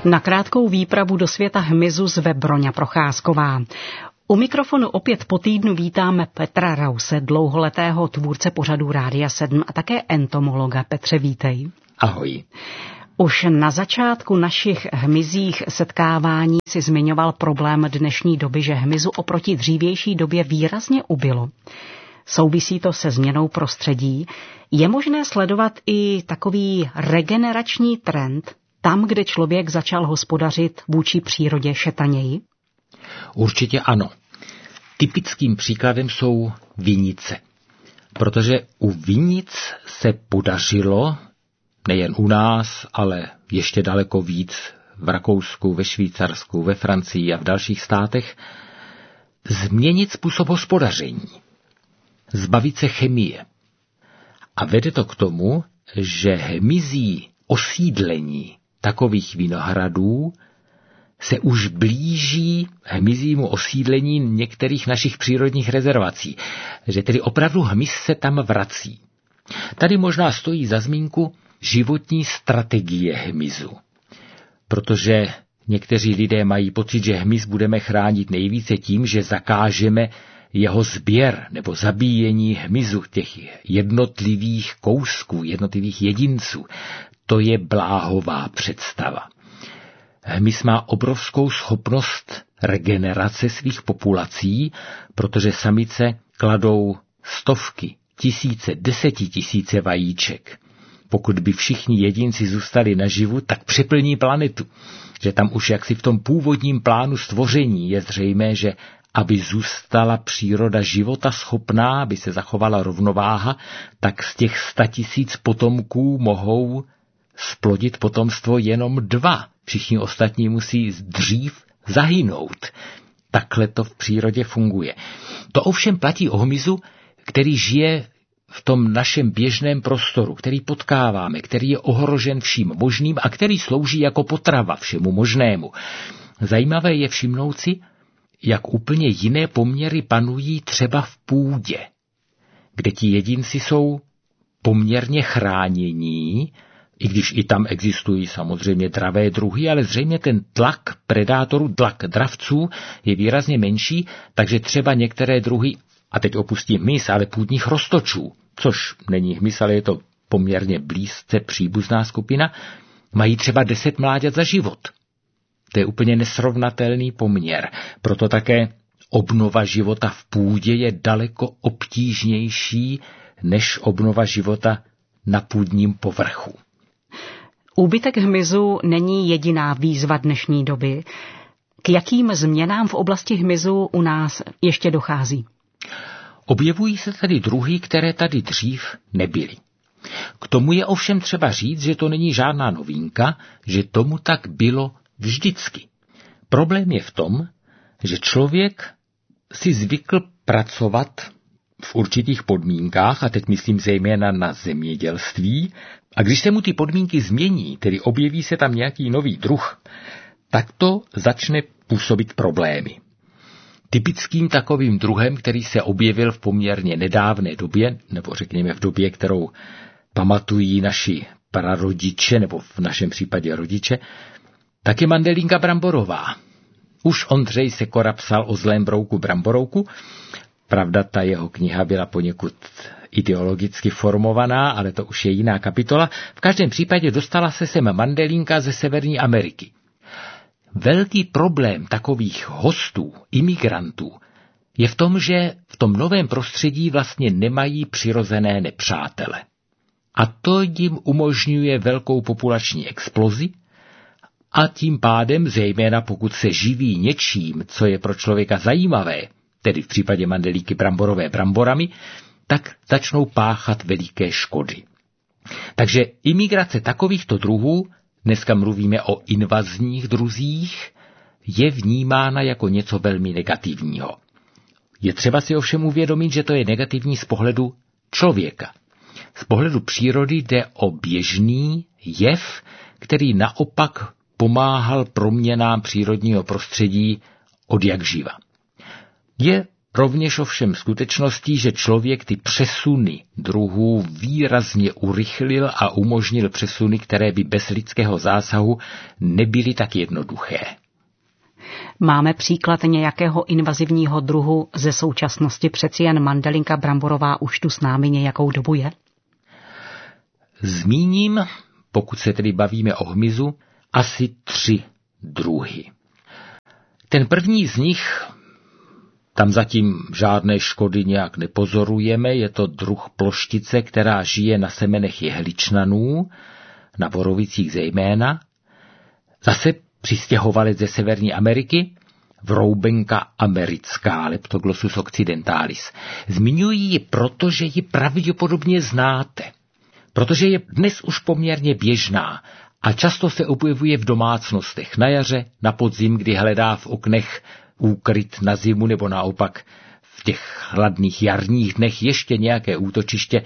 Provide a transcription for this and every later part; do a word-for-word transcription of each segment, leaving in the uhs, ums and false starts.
Na krátkou výpravu do světa hmyzu zve Broňa Procházková. U mikrofonu opět po týdnu vítáme Petra Rause, dlouholetého tvůrce pořadu Rádia sedm a také entomologa. Petře, vítej. Ahoj. Už na začátku našich hmyzích setkávání si zmiňoval problém dnešní doby, že hmyzu oproti dřívější době výrazně ubylo. Souvisí to se změnou prostředí. Je možné sledovat i takový regenerační trend tam, kde člověk začal hospodařit vůči přírodě šetaněji? Určitě ano. Typickým příkladem jsou vinice. Protože u vinic se podařilo, nejen u nás, ale ještě daleko víc v Rakousku, ve Švýcarsku, ve Francii a v dalších státech, změnit způsob hospodaření. Zbavit se chemie. A vede to k tomu, že hmyzí osídlení takových vinohradů se už blíží hmyzímu osídlení některých našich přírodních rezervací. Že tedy opravdu hmyz se tam vrací. Tady možná stojí za zmínku životní strategie hmyzu. Protože někteří lidé mají pocit, že hmyz budeme chránit nejvíce tím, že zakážeme jeho sběr nebo zabíjení hmyzu, těch jednotlivých kousků, jednotlivých jedinců. To je bláhová představa. Hmyz má obrovskou schopnost regenerace svých populací, protože samice kladou stovky, tisíce, desetitisíce vajíček. Pokud by všichni jedinci zůstali naživu, tak přeplní planetu. Že tam už jaksi v tom původním plánu stvoření je zřejmé, že aby zůstala příroda života schopná, aby se zachovala rovnováha, tak z těch sta tisíc potomků mohou splodit potomstvo jenom dva. Všichni ostatní musí dřív zahynout. Takhle to v přírodě funguje. To ovšem platí o hmyzu, který žije v tom našem běžném prostoru, který potkáváme, který je ohrožen vším možným a který slouží jako potrava všemu možnému. Zajímavé je všimnout si, jak úplně jiné poměry panují třeba v půdě, kde ti jedinci jsou poměrně chránění, i když i tam existují samozřejmě dravé druhy, ale zřejmě ten tlak predátorů, tlak dravců je výrazně menší, takže třeba některé druhy, a teď opustím hmyz, ale půdních roztočů, což není hmyz, ale je to poměrně blízce příbuzná skupina, mají třeba deset mláďat za život. To je úplně nesrovnatelný poměr. Proto také obnova života v půdě je daleko obtížnější než obnova života na půdním povrchu. Úbytek hmyzu není jediná výzva dnešní doby. K jakým změnám v oblasti hmyzu u nás ještě dochází? Objevují se tady druhy, které tady dřív nebyly. K tomu je ovšem třeba říct, že to není žádná novinka, že tomu tak bylo vždycky. Problém je v tom, že člověk si zvykl pracovat v určitých podmínkách, a teď myslím zejména na zemědělství, a když se mu ty podmínky změní, tedy objeví se tam nějaký nový druh, tak to začne působit problémy. Typickým takovým druhem, který se objevil v poměrně nedávné době, nebo řekněme v době, kterou pamatují naši prarodiče, nebo v našem případě rodiče, tak je mandelínka bramborová. Už Ondřej Sekora psal o zlém brouku bramborouku. Pravda, ta jeho kniha byla poněkud ideologicky formovaná, ale to už je jiná kapitola. V každém případě dostala se sem mandelínka ze Severní Ameriky. Velký problém takových hostů, imigrantů, je v tom, že v tom novém prostředí vlastně nemají přirozené nepřátele. A to jim umožňuje velkou populační explozi a tím pádem, zejména pokud se živí něčím, co je pro člověka zajímavé, tedy v případě mandelíky bramborové bramborami, tak začnou páchat veliké škody. Takže imigrace takovýchto druhů, dneska mluvíme o invazních druzích, je vnímána jako něco velmi negativního. Je třeba si ovšem uvědomit, že to je negativní z pohledu člověka. Z pohledu přírody jde o běžný jev, který naopak pomáhal proměnám přírodního prostředí od jak živa. Je rovněž ovšem skutečností, že člověk ty přesuny druhů výrazně urychlil a umožnil přesuny, které by bez lidského zásahu nebyly tak jednoduché. Máme příklad nějakého invazivního druhu ze současnosti? Přeci jen mandelinka bramborová už tu s námi nějakou dobu je? Zmíním, pokud se tedy bavíme o hmyzu, asi tři druhy. Ten první z nich, tam zatím žádné škody nějak nepozorujeme, je to druh ploštice, která žije na semenech jehličnanů, na borovicích zejména. Zase přistěhovalec ze Severní Ameriky, vroubenka americká, Leptoglossus occidentalis. Zmiňuji ji proto, že ji pravděpodobně znáte, protože je dnes už poměrně běžná a často se objevuje v domácnostech na jaře, na podzim, kdy hledá v oknech úkryt na zimu nebo naopak v těch chladných jarních dnech ještě nějaké útočiště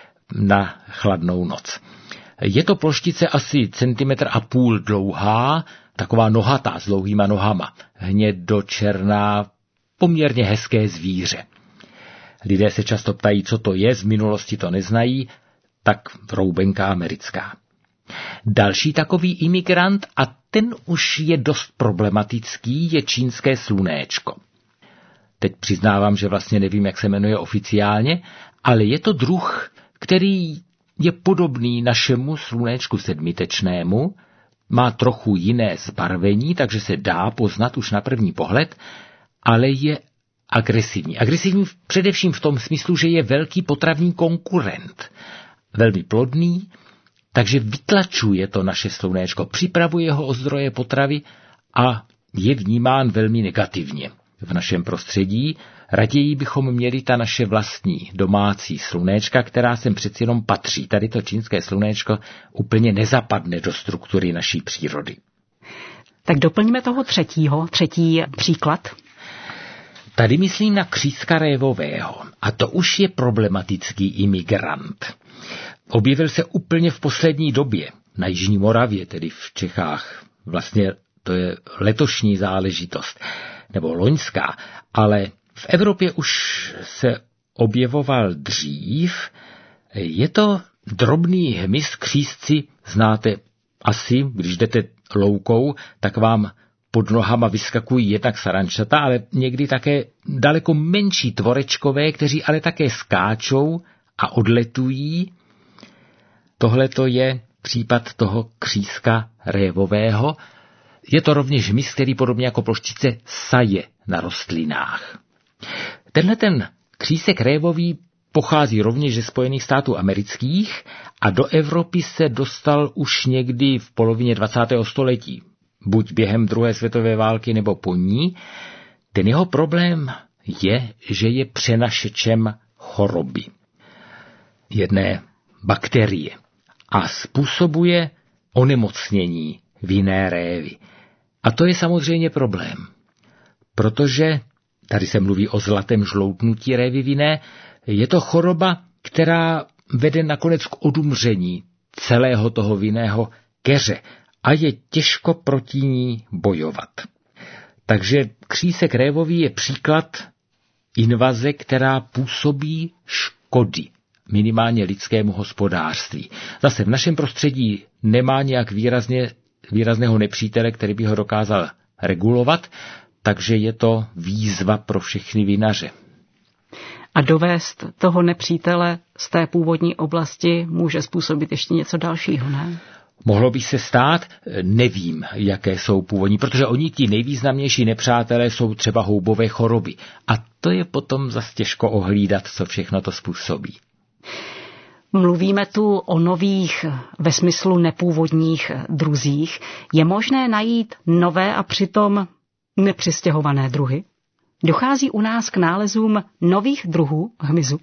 na chladnou noc. Je to ploštice asi centimetr a půl dlouhá, taková nohatá s dlouhýma nohama, hnědočerná, poměrně hezké zvíře. Lidé se často ptají, co to je, z minulosti to neznají, tak vroubenka americká. Další takový imigrant, a ten už je dost problematický, je čínské slunéčko. Teď přiznávám, že vlastně nevím, jak se jmenuje oficiálně, ale je to druh, který je podobný našemu slunéčku sedmitečnému, má trochu jiné zbarvení, takže se dá poznat už na první pohled, ale je agresivní. Agresivní především v tom smyslu, že je velký potravní konkurent. Velmi plodný, takže vytlačuje to naše slunéčko, připravuje ho o zdroje potravy a je vnímán velmi negativně v našem prostředí. Raději bychom měli ta naše vlastní domácí slunéčka, která sem přeci jenom patří. Tady to čínské slunéčko úplně nezapadne do struktury naší přírody. Tak doplňme toho třetího, třetí příklad. Tady myslím na kříska révového a to už je problematický imigrant. Objevil se úplně v poslední době na Jižní Moravě, tedy v Čechách. Vlastně to je letošní záležitost, nebo loňská, ale v Evropě už se objevoval dřív. Je to drobný hmyz, křísci, znáte asi, když jdete loukou, tak vám pod nohama vyskakují jednak sarančata, ale někdy také daleko menší tvorečkové, kteří ale také skáčou a odletují. Tohle to je případ toho kříska révového. Je to rovněž hmyz, který podobně jako ploštice saje na rostlinách. Tenhle ten křísek révový pochází rovněž ze Spojených států amerických a do Evropy se dostal už někdy v polovině dvacátého století, buď během druhé světové války nebo po ní. Ten jeho problém je, že je přenašečem choroby, jedné bakterie, a způsobuje onemocnění vinné révy. A to je samozřejmě problém, protože tady se mluví o zlatém žloutnutí révy vinné. Je to choroba, která vede nakonec k odumření celého toho vinného keře a je těžko proti ní bojovat. Takže křísek révový je příklad invaze, která působí škody minimálně lidskému hospodářství. Zase v našem prostředí nemá nějak výrazně, výrazného nepřítele, který by ho dokázal regulovat, takže je to výzva pro všechny vinaře. A dovést toho nepřítele z té původní oblasti může způsobit ještě něco dalšího, ne? Mohlo by se stát, nevím, jaké jsou původní, protože oni ti nejvýznamnější nepřátelé jsou třeba houbové choroby. A to je potom zas těžko ohlídat, co všechno to způsobí. Mluvíme tu o nových, ve smyslu nepůvodních druzích. Je možné najít nové a přitom nepřistěhované druhy? Dochází u nás k nálezům nových druhů hmyzu?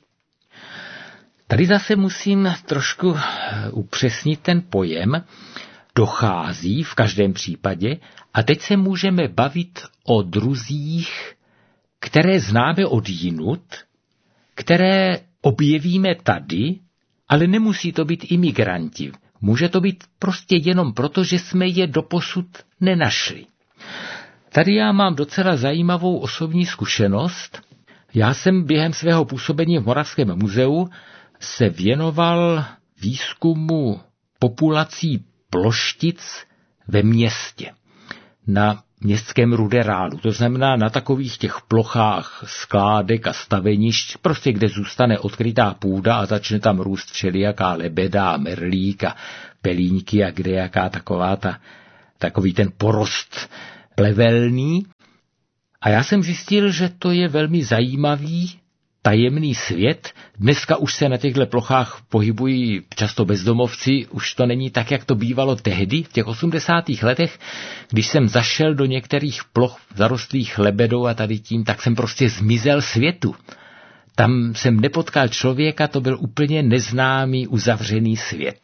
Tady zase musím trošku upřesnit ten pojem. Dochází v každém případě a teď se můžeme bavit o druzích, které známe odjinud, které objevíme tady, ale nemusí to být imigranti. Může to být prostě jenom proto, že jsme je doposud nenašli. Tady já mám docela zajímavou osobní zkušenost. Já jsem během svého působení v Moravském muzeu se věnoval výzkumu populací ploštic ve městě, na městském ruderálu, to znamená na takových těch plochách skládek a stavenišť, prostě kde zůstane odkrytá půda a začne tam růst všelijaká lebeda, merlík a pelíňky a kdejaká taková ta, takový ten porost plevelný. A já jsem zjistil, že to je velmi zajímavý, tajemný svět. Dneska už se na těchto plochách pohybují často bezdomovci, už to není tak, jak to bývalo tehdy, v těch osmdesátých letech, když jsem zašel do některých ploch zarostlých lebedou a tady tím, tak jsem prostě zmizel světu. Tam jsem nepotkal člověka, to byl úplně neznámý, uzavřený svět.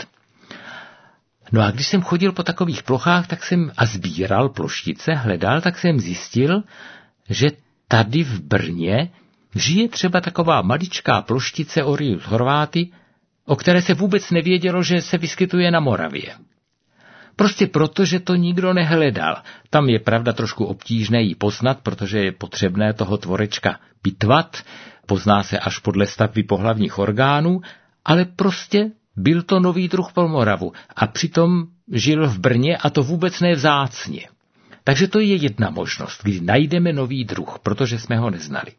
No a když jsem chodil po takových plochách, tak jsem a sbíral ploštice, hledal, tak jsem zjistil, že tady v Brně žije třeba taková maličká ploštice Orius horváty, o které se vůbec nevědělo, že se vyskytuje na Moravě. Prostě proto, že to nikdo nehledal. Tam je pravda trošku obtížné ji poznat, protože je potřebné toho tvorečka pitvat, pozná se až podle stavby pohlavních orgánů, ale prostě byl to nový druh pro Moravu a přitom žil v Brně a to vůbec ne vzácně. Takže to je jedna možnost, kdy najdeme nový druh, protože jsme ho neznali.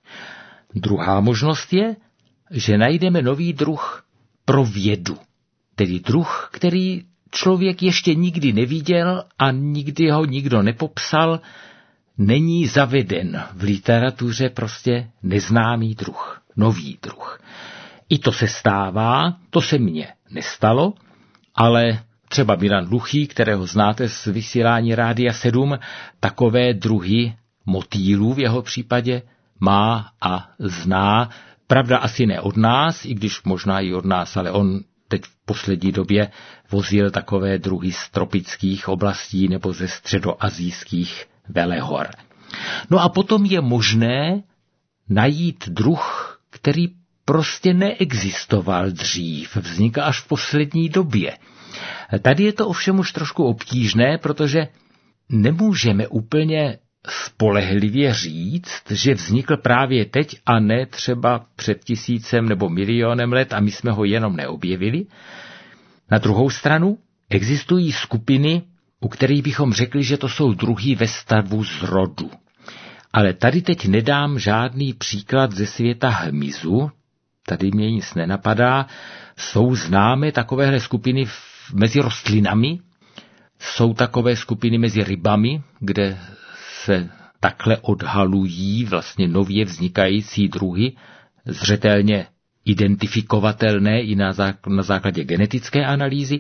Druhá možnost je, že najdeme nový druh pro vědu, tedy druh, který člověk ještě nikdy neviděl a nikdy ho nikdo nepopsal, není zaveden v literatuře, prostě neznámý druh, nový druh. I to se stává, to se mně nestalo, ale třeba Milan Luchý, kterého znáte z vysílání Rádia sedm, takové druhy motýlů v jeho případě má a zná. Pravda asi ne od nás, i když možná i od nás, ale on teď v poslední době vozil takové druhy z tropických oblastí nebo ze středoasijských velehor. No a potom je možné najít druh, který prostě neexistoval dřív, vzniká až v poslední době. Tady je to ovšem už trošku obtížné, protože nemůžeme úplně spolehlivě říct, že vznikl právě teď a ne třeba před tisícem nebo milionem let a my jsme ho jenom neobjevili. Na druhou stranu existují skupiny, u kterých bychom řekli, že to jsou druhy ve stavu zrodu. Ale tady teď nedám žádný příklad ze světa hmyzu, tady mě nic nenapadá. Jsou známé takovéhle skupiny mezi rostlinami, jsou takové skupiny mezi rybami, kde se takhle odhalují vlastně nově vznikající druhy, zřetelně identifikovatelné i na, zák- na základě genetické analýzy.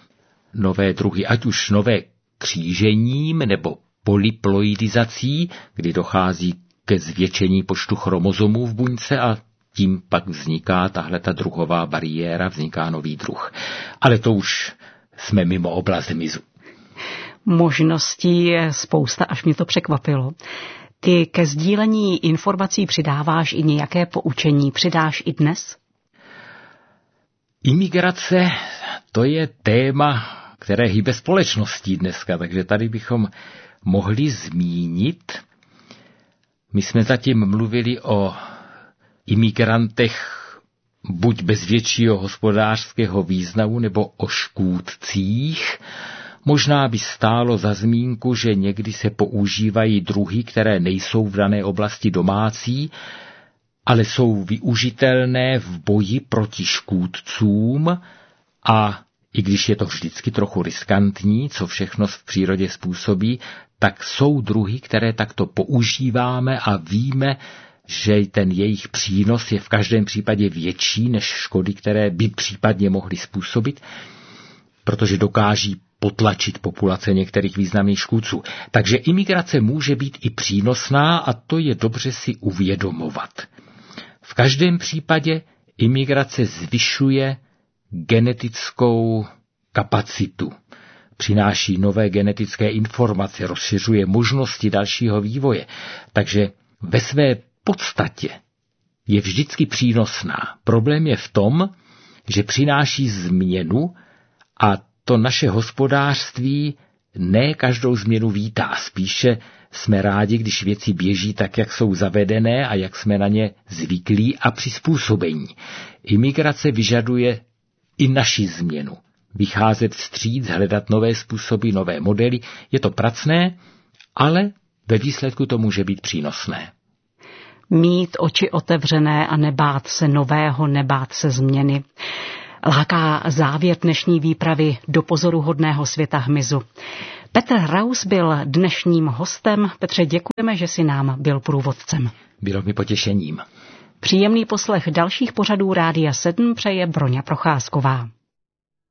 Nové druhy, ať už nové křížením nebo polyploidizací, kdy dochází ke zvětšení počtu chromozomů v buňce a tím pak vzniká tahle ta druhová bariéra, vzniká nový druh. Ale to už jsme mimo oblast hmyzu. Možností je spousta, až mě to překvapilo. Ty ke sdílení informací přidáváš i nějaké poučení. Přidáš i dnes? Imigrace, to je téma, které hýbe společností dneska, takže tady bychom mohli zmínit. My jsme zatím mluvili o imigrantech buď bez většího hospodářského významu nebo o škůdcích. Možná by stálo za zmínku, že někdy se používají druhy, které nejsou v dané oblasti domácí, ale jsou využitelné v boji proti škůdcům a i když je to vždycky trochu riskantní, co všechno v přírodě způsobí, tak jsou druhy, které takto používáme a víme, že ten jejich přínos je v každém případě větší než škody, které by případně mohly způsobit, protože dokáží potlačit populace některých významných škůdců. Takže imigrace může být i přínosná a to je dobře si uvědomovat. V každém případě imigrace zvyšuje genetickou kapacitu, přináší nové genetické informace, rozšiřuje možnosti dalšího vývoje, takže ve své podstatě je vždycky přínosná. Problém je v tom, že přináší změnu a to naše hospodářství ne každou změnu vítá, spíše jsme rádi, když věci běží tak, jak jsou zavedené a jak jsme na ně zvyklí a přizpůsobení. Imigrace vyžaduje i naši změnu. Vycházet vstříc, hledat nové způsoby, nové modely. Je to pracné, ale ve výsledku to může být přínosné. Mít oči otevřené a nebát se nového, nebát se změny. Láká závěr dnešní výpravy do pozoruhodného světa hmyzu. Petr Raus byl dnešním hostem. Petře, děkujeme, že jsi nám byl průvodcem. Bylo mi potěšením. Příjemný poslech dalších pořadů Rádia sedm přeje Broňa Procházková.